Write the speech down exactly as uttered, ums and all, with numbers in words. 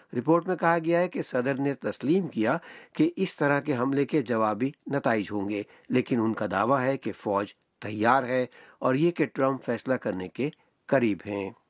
Report में कहा गया है कि सदर ने तस्लीम किया कि इस तरह के हमले के जवाबी नताइज होंगे, लेकिन उनका दावा है कि फौज तैयार है और ये कि ट्रंप फैसला करने के करीब हैं।